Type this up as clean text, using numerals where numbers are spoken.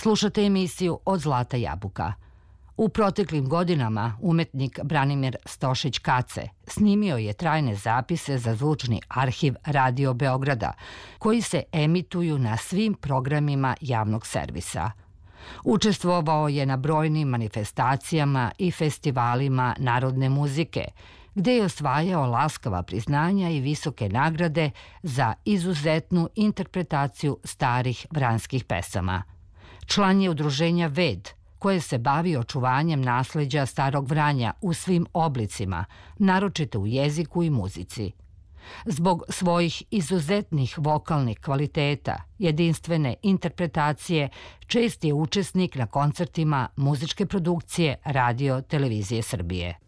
Slušate emisiju Od zlata jabuka. U proteklim godinama umetnik Branimir Stošić-Kace snimio je trajne zapise za zvučni arhiv Radio Beograda, koji se emituju na svim programima javnog servisa. Učestvovao je na brojnim manifestacijama i festivalima narodne muzike, gde je osvajao laskava priznanja i visoke nagrade za izuzetnu interpretaciju starih vranskih pesama. Član je udruženja VED, koje se bavi očuvanjem nasleđa starog Vranja u svim oblicima, naročito u jeziku i muzici. Zbog svojih izuzetnih vokalnih kvaliteta, jedinstvene interpretacije, čest je učesnik na koncertima muzičke produkcije Radio Televizije Srbije.